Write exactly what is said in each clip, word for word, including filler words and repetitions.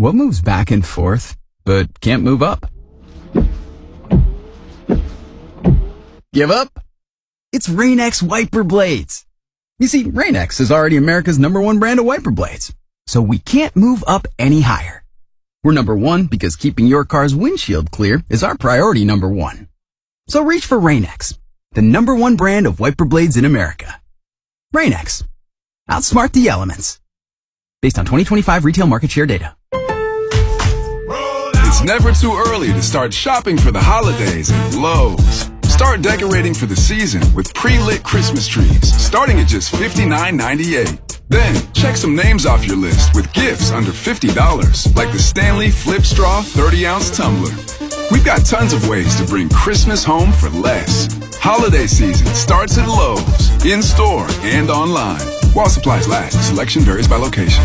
What moves back and forth, but can't move up? Give up? It's Rain-X wiper blades. You see, Rain-X is already America's number one brand of wiper blades, so we can't move up any higher. We're number one because keeping your car's windshield clear is our priority number one. So reach for Rain-X, the number one brand of wiper blades in America. Rain-X. Outsmart the elements. Based on twenty twenty-five retail market share data. It's never too early to start shopping for the holidays at Lowe's. Start decorating for the season with pre-lit Christmas trees, starting at just fifty-nine ninety-eight. Then, check some names off your list with gifts under fifty dollars, like the Stanley Flip Straw thirty ounce tumbler. We've got tons of ways to bring Christmas home for less. Holiday season starts at Lowe's, in-store and online. While supplies last, selection varies by location.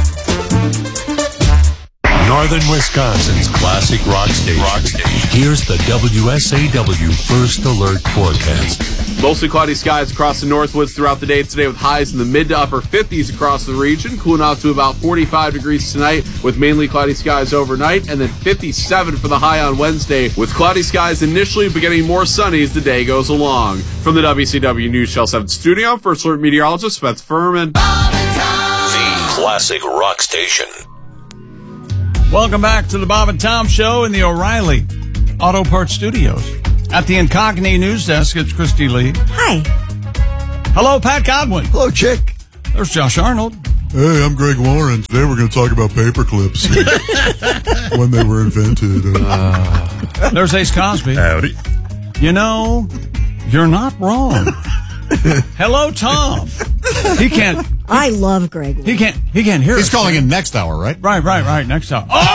Northern Wisconsin's classic rock station. Rock station. Here's the W S A W First Alert forecast. Mostly cloudy skies across the Northwoods throughout the day today with highs in the mid to upper fifties across the region. Cooling off to about forty-five degrees tonight with mainly cloudy skies overnight. And then fifty-seven for the high on Wednesday with cloudy skies initially beginning more sunny as the day goes along. From the W C W News Channel seven studio, I'm First Alert meteorologist Spencer Furman. The classic rock station. Welcome back to the Bob and Tom Show in the O'Reilly Auto Parts Studios. At the Incognito News Desk, it's Christy Lee. Hi. Hello, Pat Godwin. Hello, Chick. There's Josh Arnold. Hey, I'm Greg Warren. Today we're going to talk about paper clips when they were invented. Uh, There's Ace Cosby. Howdy. You know, you're not wrong. Hello, Tom. He can't. I love Greg. He can't. He can't hear. He's us. calling in next hour, right? Right, right, right. Next hour. Oh,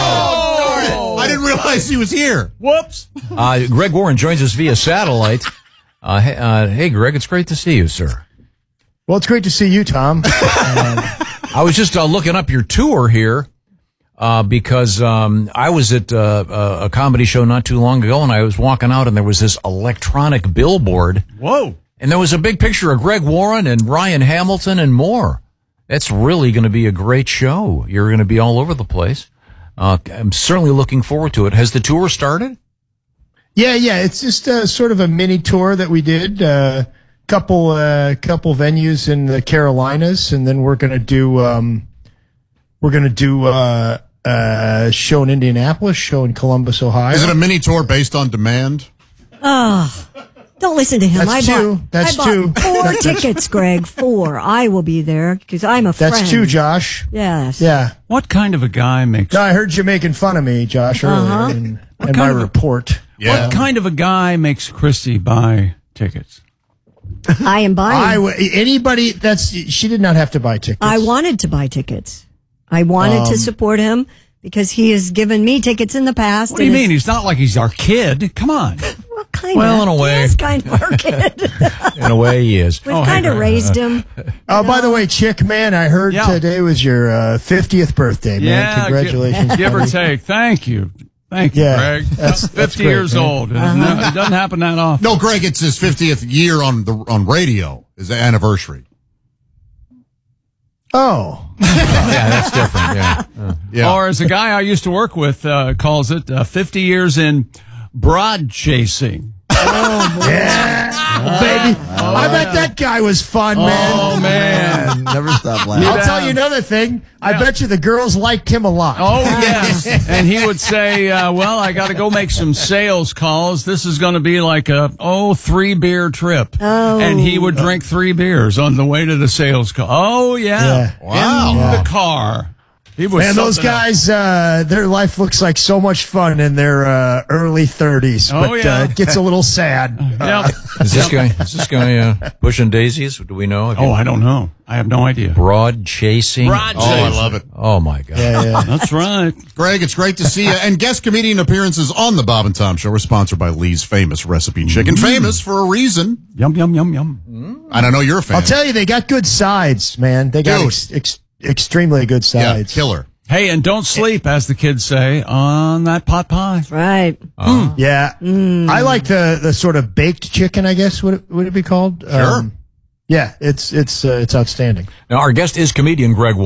oh there darn it! I didn't realize he was here. Whoops. Uh, Greg Warren joins us via satellite. Uh, hey, uh, hey, Greg, it's great to see you, sir. Well, it's great to see you, Tom. uh, I was just uh, looking up your tour here uh, because um, I was at uh, a comedy show not too long ago, and I was walking out, and there was this electronic billboard. Whoa. And there was a big picture of Greg Warren and Ryan Hamilton and more. That's really going to be a great show. You're going to be all over the place. Uh, I'm certainly looking forward to it. Has the tour started? Yeah, yeah. It's just uh, sort of a mini tour that we did. Uh, couple, uh, couple venues in the Carolinas, and then we're going to do, um, we're going to do uh, a show in Indianapolis, show in Columbus, Ohio. Is it a mini tour based on demand? Oh. Don't listen to him. That's I two. Bought, That's I two. bought four tickets, Greg. Four. I will be there because I'm a friend. That's two, Josh. Yes. Yeah. What kind of a guy makes... No, I heard you making fun of me, Josh, earlier uh-huh. in, in my report. Yeah. What kind of a guy makes Christy buy tickets? I am buying. I, anybody that's... She did not have to buy tickets. I wanted to buy tickets. I wanted um, to support him because he has given me tickets in the past. What do you mean? He's not like he's our kid. Come on. Well, kind well, of. in a way. He is kind of our kid. In a way, he is. We've oh, kind hey, of raised him. Oh, by the way, Chick, man, I heard yeah. today was your uh, fiftieth birthday, man. Yeah, congratulations. Give, give or take. Thank you. Thank you, yeah, Greg. That's, fifty that's great, years man. old. It, uh-huh. not, it doesn't happen that often. No, Greg, it's his fiftieth year on the on radio. Is the anniversary. Oh. Yeah, that's different. Yeah. Uh, yeah. Or as a guy I used to work with uh, calls it, uh, fifty years in broad chasing. Oh, yeah, oh, baby. Oh, I bet yeah. that guy was fun, man. Oh, man. Never stop laughing. I'll tell you another thing. I yeah. bet you the girls liked him a lot. Oh, yes. And he would say, uh, well, I got to go make some sales calls. This is going to be like a, oh, three-beer trip. Oh. And he would drink three beers on the way to the sales call. Oh, yeah. yeah. Wow. In yeah. the car. And those guys, uh, their life looks like so much fun in their uh, early thirties, but oh, yeah. uh, it gets a little sad. Yep. Is this guy? Is this guy uh, pushing daisies? Do we know? Oh, I don't know. I have no idea. Broad chasing. Broad chasing. Oh, I love it. Oh my God. Yeah, yeah. That's right. Greg, it's great to see you. And guest comedian appearances on the Bob and Tom Show are sponsored by Lee's Famous Recipe Chicken. Mm. Famous for a reason. Yum yum yum yum. Mm. And I know you're a fan. I'll tell you, they got good sides, man. They got ex- ex- extremely good sides. Yeah, killer. Hey, and don't sleep, as the kids say, on that pot pie. Right. Uh, yeah. Mm. I like the, the sort of baked chicken, I guess, would it, would it be called? Sure. Um, yeah, it's it's uh, it's outstanding. Now, our guest is comedian Greg Warren,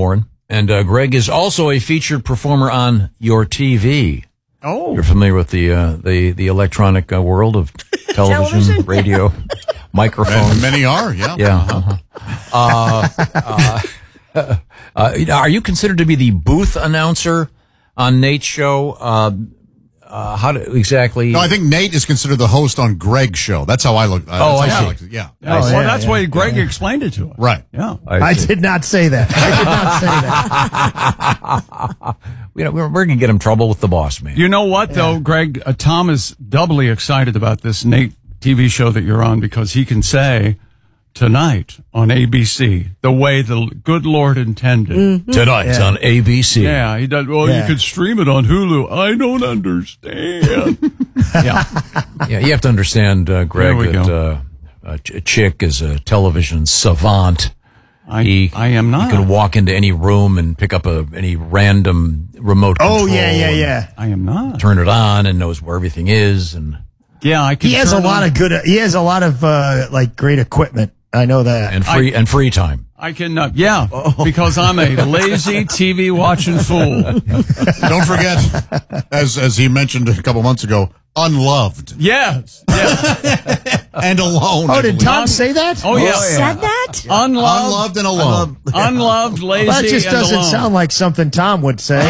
And uh, Greg is also a featured performer on your T V. Oh, you're familiar with the uh, the the electronic uh, world of television, Television? radio, microphones. Many are, yeah. Yeah. Uh-huh. uh, uh, uh, are you considered to be the booth announcer on Nate's show? Uh, uh, how do, exactly? No, I think Nate is considered the host on Greg's show. That's how I look. Uh, Oh, I that's how see. like it. Yeah. oh, well, yeah, that's yeah, why Greg yeah. explained it to us. Right. Yeah. I see. did not say that. I did not say that. You know, we're, we're going to get him trouble with the boss man. You know what, though, Greg? Uh, Tom is doubly excited about this Nate T V show that you're on because he can say tonight on A B C the way the good Lord intended. Mm-hmm. Tonight Yeah. on A B C. Yeah, he does. Well, Yeah. you could stream it on Hulu. I don't understand. yeah. Yeah, you have to understand, uh, Greg, There we that go. uh, uh, Ch- Chick is a television savant. I, He, I am not. He can walk into any room and pick up a any random remote control. Oh, yeah, yeah, and yeah. I am not. Turn it on and knows where everything is. And Yeah, I can. He has a turn lot on- of good, he has a lot of, uh, like, great equipment. I know that. and free and free time. I can. Uh, yeah, because I'm a lazy T V watching fool. Don't forget, as as he mentioned a couple months ago, unloved Yes. yes. and alone. Oh, I did believe. Tom say that? Oh, yeah. Said that? Unloved, Unloved and alone. unloved, lazy, Well, that just and doesn't alone. sound like something Tom would say.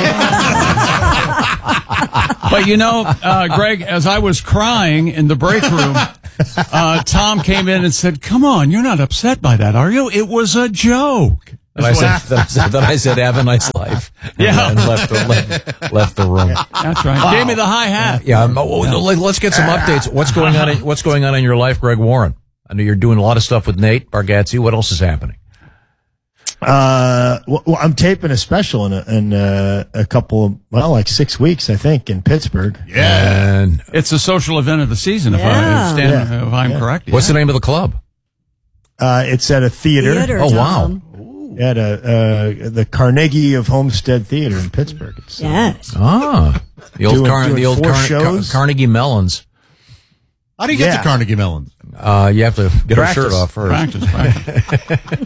But you know, uh, Greg, as I was crying in the break room, uh, Tom came in and said, "Come on, you're not upset by that, are you? It was a joke." And I said, then I said, then I said, have a nice life. And, Yeah. and left the, left, left the room. That's right. Gave me the high hat. Yeah. um, oh, let- Let's get some updates. What's going on? In, what's going on in your life, Greg Warren? I know you're doing a lot of stuff with Nate Bargatze. What else is happening? Uh, well, well, I'm taping a special in a, in a, a couple of, well, like six weeks, I think, in Pittsburgh. Yeah. And It's a social event of the season, if I Yeah. understand, Yeah. if I'm correct. what's the name of the club? Uh, it's at a theater, Theater, Oh, wow. Tom. at a, uh, the Carnegie of Homestead Theater in Pittsburgh. It's, uh, Yes. Ah, the old, Doing- Car- doing the old four Car- Car- shows. Carnegie Melons. How do you get Yeah. to Carnegie Mellons? Uh, you have to get Practice. our shirt off first. Practice, practice.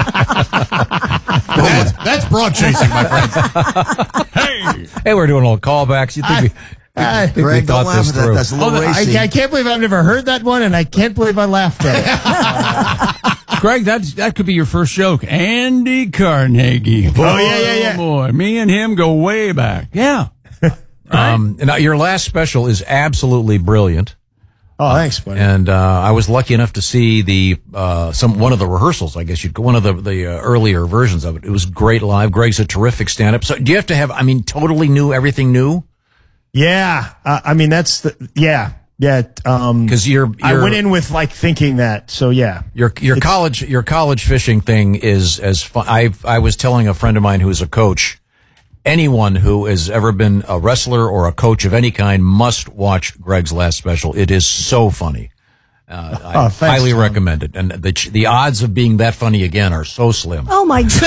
That's, that's broad chasing, my friend. Hey! Hey, we're doing all callbacks. You think we, I, think we Greg, thought don't laugh this at that. through? That's a little Oh, I, racy. I can't believe I've never heard that one, and I can't believe I laughed at it. Greg, that that could be your first joke. Andy Carnegie. Oh, yeah, yeah, yeah. boy, me and him go way back. Yeah. Um, now, your last special is absolutely brilliant. Oh, thanks, buddy. And uh, I was lucky enough to see the uh, some one of the rehearsals. I guess you'd one of the the uh, earlier versions of it. It was great live. Greg's a terrific stand-up. So do you have to have? I mean, totally new, everything new? Yeah, uh, I mean that's the yeah yeah. Um, Because you're, I you're went in with like thinking that, so yeah. your your college your college fishing thing is as fun. I I was telling a friend of mine who's a coach. Anyone who has ever been a wrestler or a coach of any kind must watch Greg's last special. It is so funny. Uh, I Oh, thanks, highly Tom. recommend it. And the ch- the odds of being that funny again are so slim. Oh my God.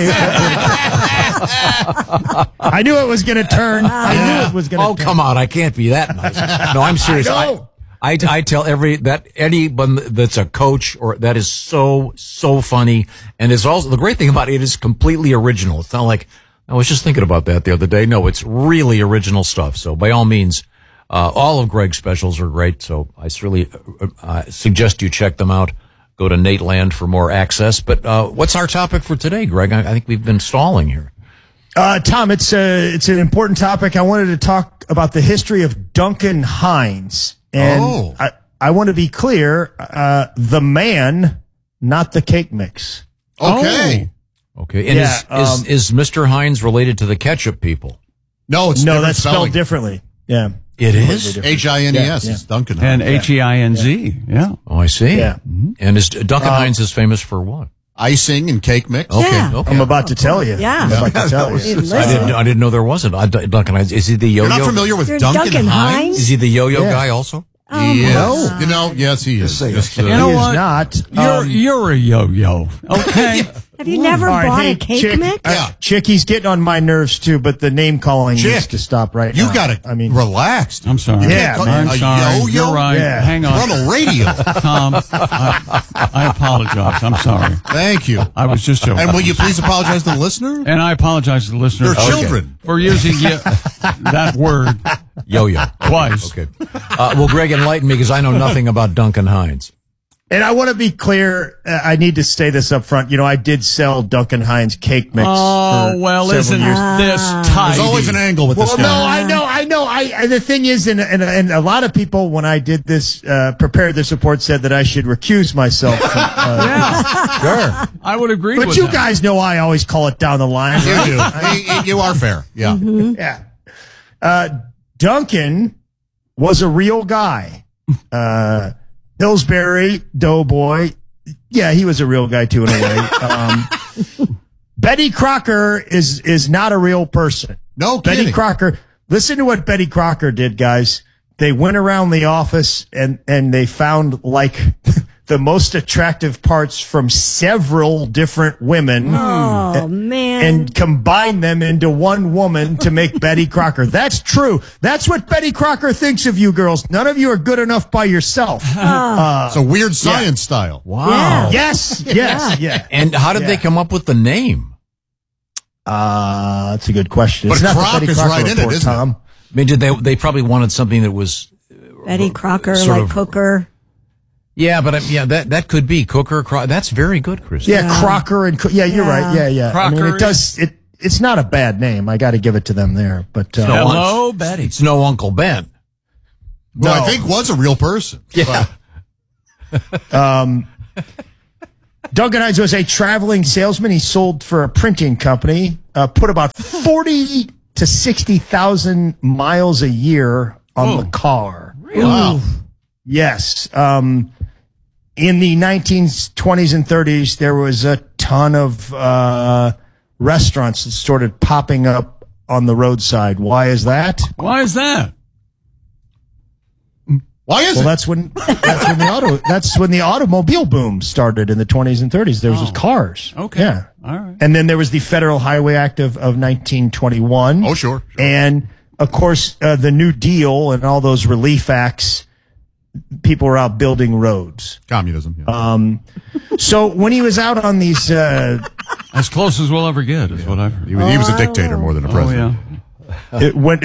I knew it was going to turn. I knew it was going to. Oh, come on. I can't be that nice. No, I'm serious. I I, know. I, I tell every, that anyone that's a coach or that is so, so funny. And it's also, the great thing about it is completely original. It's not like, I was just thinking about that the other day. No, it's really original stuff. So by all means, uh, all of Greg's specials are great. So I really uh, uh, suggest you check them out. Go to Nate Land for more access. But, uh, what's our topic for today, Greg? I, I think we've been stalling here. Uh, Tom, it's a, it's an important topic. I wanted to talk about the history of Duncan Hines. And Oh. I, I want to be clear, uh, the man, not the cake mix. Okay. Okay. And Yeah, is, is, um, is Mister Hines related to the ketchup people? No, it's no, different that's spelled spelling. differently. Yeah. It is? H I N E S. Yeah, It's Duncan. And Hines. H E I N Z. Yeah. Oh, I see. Yeah. And is Duncan Hines is famous for what? Icing and cake mix. Okay. Yeah. Okay. I'm about to tell you. Yeah. I'm about to tell you. Hey, I listen. didn't. I didn't know there wasn't. I, Duncan Hines. Is he the yo-yo? You're not familiar with You're Duncan, Duncan Hines? Hines? Is he the yo-yo Yeah. guy also? Oh, He my is. God. You know, yes, he is. say Just, it. uh, You know he what? is not. You're, Um, you're a yo-yo. Okay. Have you never All right, bought hey, a cake Chick, mix? uh, Chicky's getting on my nerves too, but the name calling Chick, needs to stop right You now. got to I mean, relax. I'm sorry. You Yeah, can't call- I'm a sorry. yo-yo? You're right. Yeah. Hang on. We're on the radio. Tom, I, I apologize. I'm sorry. Thank you. I was just joking. And will you please apologize to the listener? And I apologize to the listeners. They're children. For using ye- that word Yo-yo. twice. Okay. Uh, well, Greg, enlighten me because I know nothing about Duncan Hines. and I want to be clear. Uh, I need to say this up front. You know, I did sell Duncan Hines cake mix. Oh, for well, several isn't years. this tight? There's always an angle with Well, this no, guy. I know, I know. I and the thing is, and, and and a lot of people, when I did this, uh, prepared this report, said that I should recuse myself. From, uh, Sure. I would agree but with you that. guys know I always call it down the line. You Right? do. You- you are fair. Yeah. Yeah. Uh, Duncan was a real guy. Uh, Pillsbury Doughboy. Yeah, he was a real guy too in a way. Um, Betty Crocker is is not a real person. No Betty kidding. Crocker. Listen to what Betty Crocker did, guys. They went around the office and and they found like the most attractive parts from several different women. Oh, man. And combine them into one woman to make Betty Crocker. That's true. That's what Betty Crocker thinks of you girls. None of you are good enough by yourself. It's a weird science style. Wow. Yes, yes, yeah. And how did Yeah. they come up with the name? Uh, that's a good question. But It's not the Croc Betty is Crocker right in it, report, isn't it? Tom. I mean, did they? They probably wanted something that was. Betty Crocker, sort like of- Cooker. Yeah, but uh, yeah, that that could be Cooker. Cro- that's very good, Chris. Yeah, Crocker and Co- yeah, you're Yeah. right. Yeah, yeah. I mean, Crocker it does. It it's not a bad name. I got to give it to them there. But uh, No, Hello, Betty. It's no Uncle Ben. Well, No. I think was a real person. Yeah. Um, Duncan Hines was a traveling salesman. He sold for a printing company, uh, put about forty to sixty thousand miles a year on the car. Wow. Yes. Um, in the nineteen twenties and thirties, there was a ton of uh, restaurants that started popping up on the roadside. Why is that? Why is that? Why is Well, it? that's when that's when the auto that's when the automobile boom started in the twenties and thirties. There was just cars. Okay. Yeah. All right. And then there was the Federal Highway Act of, of nineteen twenty-one. Oh, sure. sure. And of course, uh, the New Deal and all those relief acts, people were out building roads. Communism. Yeah. Um, so when he was out on these, uh, As close as we'll ever get is what I've heard. he, was, he was a dictator more than a Oh, president. yeah. it went.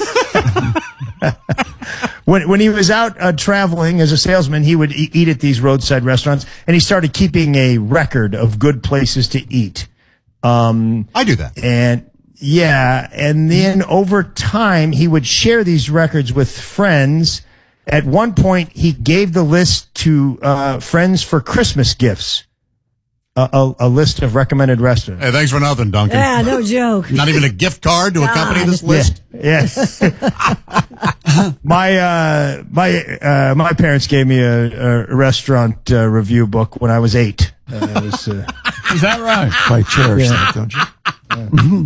When when he was out uh, traveling as a salesman, he would e- eat at these roadside restaurants, and he started keeping a record of good places to eat. Um, I do that. and yeah, and then over time, he would share these records with friends. At one point, he gave the list to uh, friends for Christmas gifts, a, a, a list of recommended restaurants. Hey, thanks for nothing, Duncan. Yeah, no joke. Not even a gift card to accompany this list. Yeah. yeah. my uh, my uh, my parents gave me a, a restaurant uh, review book when I was eight. Uh, it was, uh, Is that right? Quite cherish that, don't you?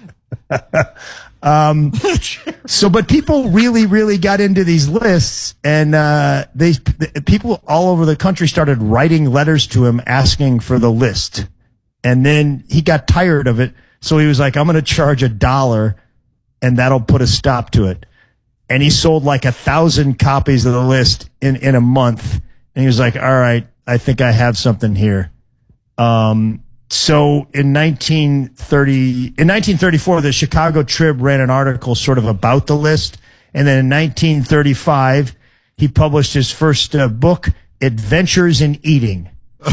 um, so, but people really, really got into these lists, and uh, they people all over the country started writing letters to him asking for the list, and then he got tired of it, so he was like, "I'm going to charge a dollar, and that'll put a stop to it." And he sold like a thousand copies of the list in in a month, and he was like, "All right, I think I have something here." Um. So in nineteen thirty, in nineteen thirty-four, the Chicago Trib ran an article sort of about the list. And then in nineteen thirty-five, he published his first uh, book, Adventures in Eating.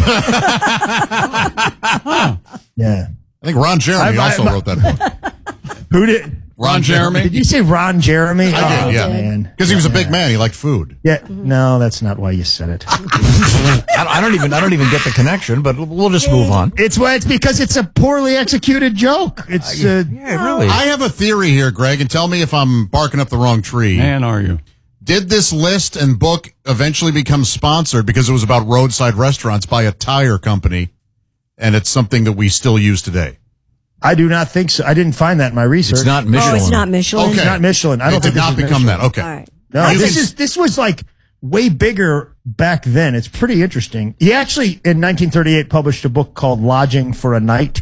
Yeah. I think Ron Jeremy I- I- also I- wrote that book. Who did? Ron Jeremy? Did you say Ron Jeremy? I Oh, did, yeah. man. Because he was a big man. He liked food. Yeah. No, that's not why you said it. I, I don't even I don't even get the connection, but we'll just move on. It's why it's because it's a poorly executed joke. It's uh, Yeah, really. I have a theory here, Greg, and tell me if I'm barking up the wrong tree. Man, are you? Did this list and book eventually become sponsored because it was about roadside restaurants by a tire company, and it's something that we still use today? I do not think so. I didn't find that in my research. It's not Michelin. Oh, it's not Michelin. Okay. It's not Michelin. I don't it think did this not is become Michelin. that. Okay. All right. No, You this can- is this was like way bigger back then. It's pretty interesting. He actually, in nineteen thirty-eight, published a book called Lodging for a Night,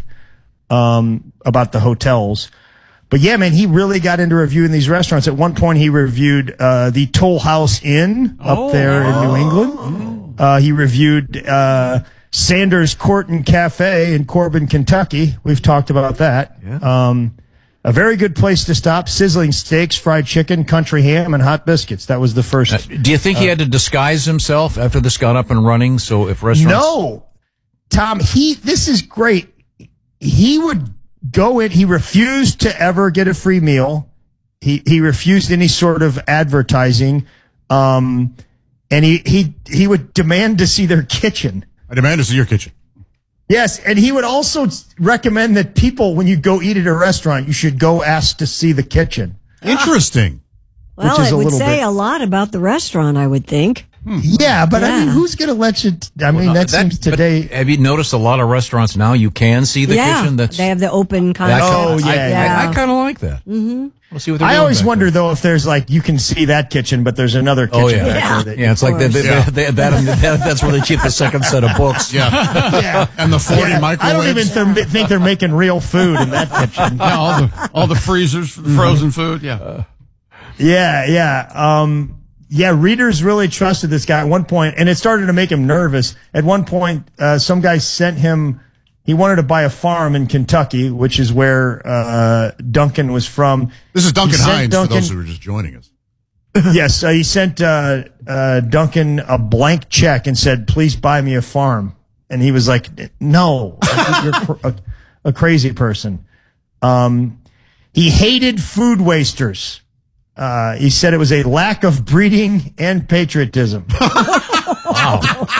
um, about the hotels. But yeah, man, he really got into reviewing these restaurants. At one point, he reviewed uh, the Toll House Inn up Oh. there in New England. Uh, he reviewed uh, Sanders Court and Cafe in Corbin, Kentucky. We've talked about that. Yeah. Um, a very good place to stop. Sizzling steaks, fried chicken, country ham, and hot biscuits. That was the first. Uh, do you think he had to disguise himself after this got up and running? So if restaurants, No, Tom, he, this is great. He would go in, he refused to ever get a free meal. He, he refused any sort of advertising. Um, and he, he, he would demand to see their kitchen. I demand to see your kitchen. Yes. And he would also recommend that people, when you go eat at a restaurant, you should go ask to see the kitchen. Interesting. Well, which is it a would little say bit- a lot about the restaurant, I would think. Yeah, but I mean, Yeah. who's going to let you? T- I mean, no, that, seems but today. have you noticed a lot of restaurants now you can see the yeah, kitchen? That's they have the open I concept. kinda- Oh, yeah, I, yeah. I, I kind of like that. Mm-hmm. We'll see what they're I doing always back wonder there. though if there's like you can see that kitchen, but there's another kitchen Oh yeah, back Yeah. there. That yeah. It's like they, they, Yeah. they, that, that, that's where they keep the second set of books. Yeah. yeah. And the forty Yeah, microwaves. I don't even th- think they're making real food in that kitchen. Yeah, all the all the freezers for the frozen food. Yeah. Yeah, yeah. Um, yeah, readers really trusted this guy at one point, and it started to make him nervous. At one point, uh, some guy sent him, he wanted to buy a farm in Kentucky, which is where uh, Duncan was from. This is Duncan He sent Hines Duncan- for those who are just joining us. Yes, uh, he sent uh, uh, Duncan a blank check and said, "Please buy me a farm." And he was like, "No, you're cr- a, a crazy person." Um, he hated food wasters. Uh, he said it was a lack of breeding and patriotism. Wow.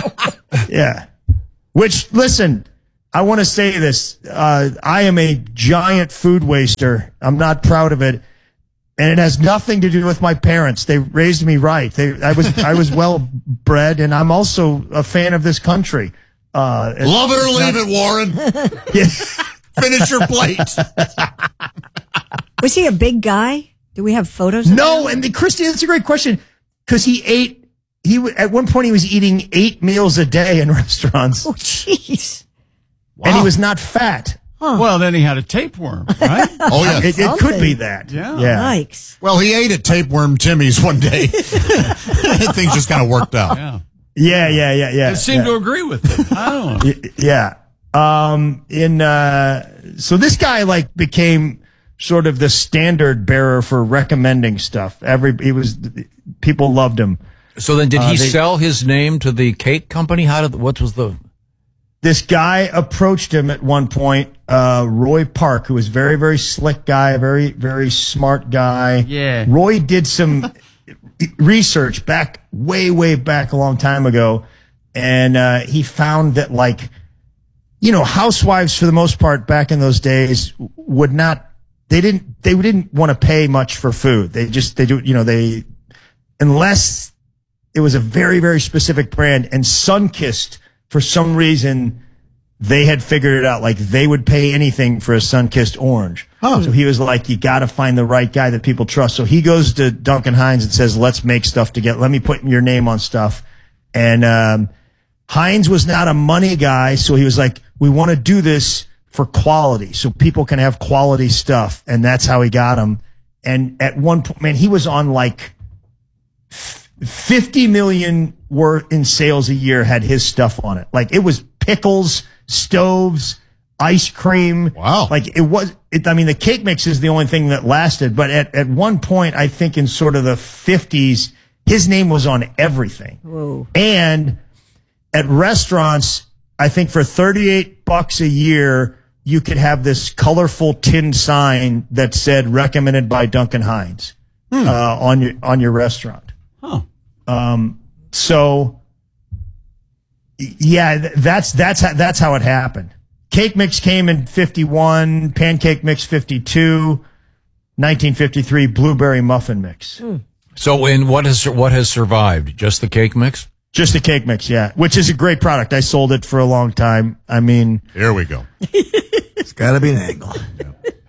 Yeah. Which, listen, I want to say this. Uh, I am a giant food waster. I'm not proud of it. And it has nothing to do with my parents. They raised me right. They, I was, I was well bred, and I'm also a fan of this country. Uh, it's- Love it or it's leave not- it, Warren. Yeah. Finish your plate. Was he a big guy? Do we have photos? Of No, him? and the, Christy, that's a great question because he ate. He w- at one point he was eating eight meals a day in restaurants, Oh, jeez. and he was not fat. Well, then he had a tapeworm, right? Oh, yeah. It, it could Something. be that. Yeah. yeah. Yikes. Well, he ate at Tapeworm Timmy's one day. Things just kind of worked out. Yeah. Yeah, yeah, yeah, yeah. It seemed yeah. to agree with him. I don't know. Y- yeah. Um, in, uh, so this guy like became sort of the standard bearer for recommending stuff. Every, he was, people loved him. So then, did Uh, he they- sell his name to the cake company? How did? What was the? This guy approached him at one point, uh, Roy Park, who was very, very slick guy, very, very smart guy. Yeah. Roy did some research back, way, way back a long time ago. And, uh, he found that like, you know, housewives for the most part back in those days would not, they didn't, they didn't want to pay much for food. They just, they do, you know, they, unless it was a very, very specific brand, and Sunkist, for some reason, they had figured it out. Like they would pay anything for a Sunkist orange. So he was like, you got to find the right guy that people trust. So he goes to Duncan Hines and says, let's make stuff together. Let me put your name on stuff. And, um, Hines was not a money guy. So he was like, we want to do this for quality so people can have quality stuff. And that's how he got him. And at one point, man, he was on like fifty million were in sales a year had his stuff on it. Like it was pickles, stoves, ice cream. Wow. Like it was, it, I mean, the cake mix is the only thing that lasted. But at, at one point, I think in sort of the fifties, his name was on everything. Whoa. And at restaurants, I think for thirty-eight bucks a year, you could have this colorful tin sign that said recommended by Duncan Hines, uh, on your, on your restaurant. Huh. Um, so yeah, th- that's, that's how, that's how it happened. Cake mix came in fifty-one, pancake mix fifty-two, nineteen fifty-three, blueberry muffin mix. So, in what has what has survived? Just the cake mix? Just the cake mix, yeah, which is a great product. I sold it for a long time. I mean, Here we go. It's got to be an angle.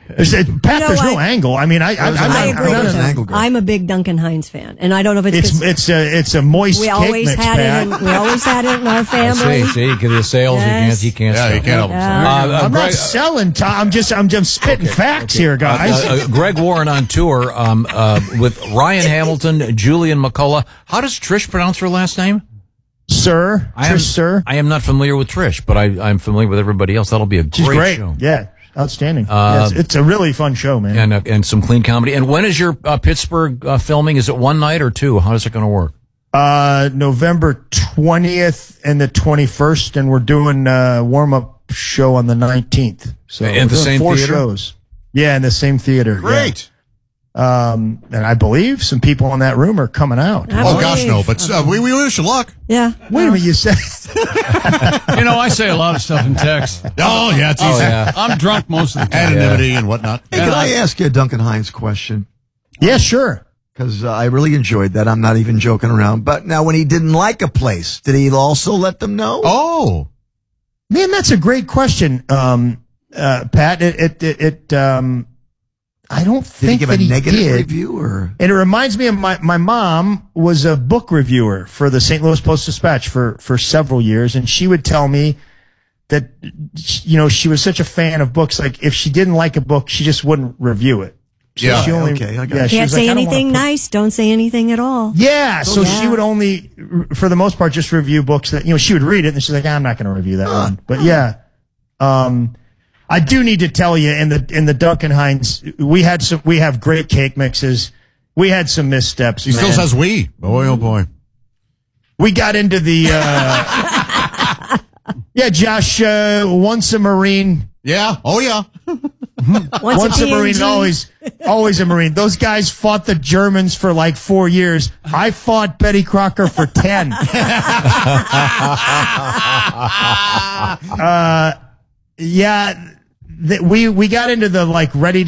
There's, Pat, You know there's no what? angle. I mean, I, I, There's I'm an not- I angle. agree There's with an him. angle girl. I'm a big Duncan Hines fan, and I don't know if it's It's 'cause it's a it's a moist we cake always mix, had Pat. it. In, we always had it in our I family. see, see, because the sales, Yes. he can't, he can't. Yeah, sell. you can't help Yeah. himself. Uh, uh, I'm Greg, not selling. Tom. I'm just I'm just spitting facts here, guys. uh, uh, Greg Warren on tour um, uh, with Ryan Hamilton, Julian McCullough. How does Trish pronounce her last name? Sir, I am, Trish, sir. I am not familiar with Trish, but I, I'm familiar with everybody else. That'll be a She's great, great. show. Yeah, outstanding. Uh, Yeah, it's, it's a really fun show, man. And uh, and some clean comedy. And when is your uh, Pittsburgh uh, filming? Is it one night or two? How is it going to work? Uh, November twentieth and the twenty-first, and we're doing a warm up show on the nineteenth. So At we're the doing same four theater? shows. Yeah, in the same theater. yeah. Great. Um, and I believe some people in that room are coming out. I Oh gosh, no! believe. But uh, we we wish you luck. Yeah. Wait a minute, you said You know, I say a lot of stuff in text. Oh yeah, it's easy. Oh, yeah. I'm drunk most of the time. Anonymity and whatnot. Hey, can I ask you a Duncan Hines question? yeah, sure. Because uh, I really enjoyed that. I'm not even joking around. But now, when he didn't like a place, did he also let them know? Oh, Man, that's a great question, um, uh, Pat. It, it, it, it um, I don't did he think give that a he negative did. review or? And it reminds me of my, my mom was a book reviewer for the Saint Louis Post-Dispatch for, for several years. And she would tell me that, you know, she was such a fan of books. Like if she didn't like a book, she just wouldn't review it. So Yeah. she only, Okay, I got yeah, it. she Can't was like, say I don't wanna anything put- nice. Don't say anything at all. Yeah. So Yeah. she would only, for the most part, just review books that, you know, she would read it and she's like, I'm not going to review that one. But yeah. Um, I do need to tell you in the in the Duncan Hines, we had some we have great cake mixes. We had some missteps. he man. still says we. Boy, oh boy. We got into the uh yeah, Josh, uh, once a Marine, Yeah. Oh yeah. Once, once a P N G. Marine, always always a Marine. Those guys fought the Germans for like four years. I fought Betty Crocker for ten. uh yeah, th- we we got into the like ready